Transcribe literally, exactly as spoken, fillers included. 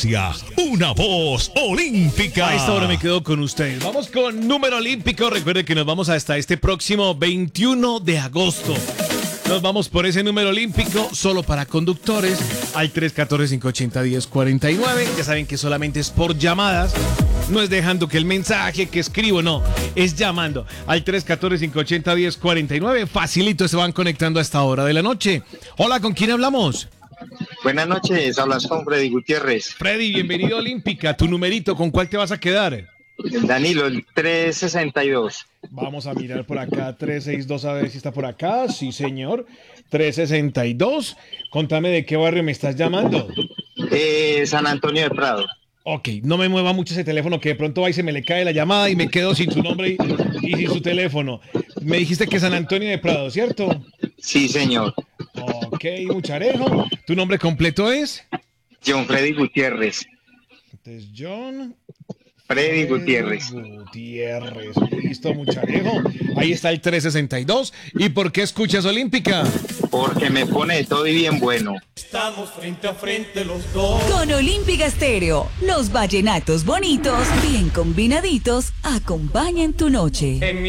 Colombia, una voz olímpica. A esta hora me quedo con ustedes. Vamos con número olímpico. Recuerde que nos vamos hasta este próximo veintiuno de agosto. Nos vamos por ese número olímpico solo para conductores al tres uno cuatro, cinco ocho cero, uno cero cuatro nueve. Ya saben que solamente es por llamadas. No es dejando que el mensaje que escribo, no. Es llamando al tres uno cuatro, cinco ocho cero, uno cero cuatro nueve. Facilito, se van conectando a esta hora de la noche. Hola, ¿con quién hablamos? Buenas noches, hablas con Freddy Gutiérrez. Freddy, bienvenido a Olímpica. Tu numerito, ¿con cuál te vas a quedar? Danilo, el trescientos sesenta y dos. Vamos a mirar por acá, trescientos sesenta y dos, a ver si está por acá. Sí, señor. trescientos sesenta y dos. Contame de qué barrio me estás llamando. Eh, San Antonio de Prado. Ok, no me mueva mucho ese teléfono que de pronto va y se me le cae la llamada y me quedo sin su nombre y, y sin su teléfono. Me dijiste que San Antonio de Prado, ¿cierto? Sí, señor. Ok, Mucharejo. ¿Tu nombre completo es? John Freddy Gutiérrez. Entonces, John... Freddy Gutiérrez. Gutiérrez, listo, Mucharejo. Ahí está el trescientos sesenta y dos. ¿Y por qué escuchas Olímpica? Porque me pone de todo y bien bueno. Estamos frente a frente los dos. Con Olímpica Estéreo, los vallenatos bonitos, bien combinaditos, acompañan tu noche.